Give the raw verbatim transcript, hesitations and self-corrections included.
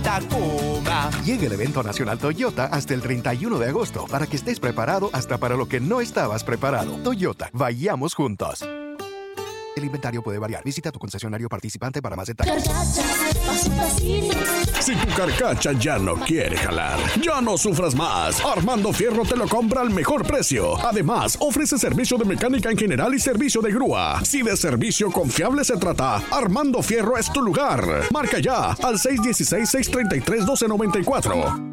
Tacoma. Llega el evento nacional Toyota hasta el treinta y uno de agosto para que estés preparado hasta para lo que no estabas preparado. Toyota, vayamos juntos. El inventario puede variar. Visita tu concesionario participante para más detalles. Si tu carcacha ya no quiere jalar, ya no sufras más. Armando Fierro te lo compra al mejor precio. Además, ofrece servicio de mecánica en general y servicio de grúa. Si de servicio confiable se trata, Armando Fierro es tu lugar. Marca ya al seis uno seis, seis tres tres, uno dos nueve cuatro.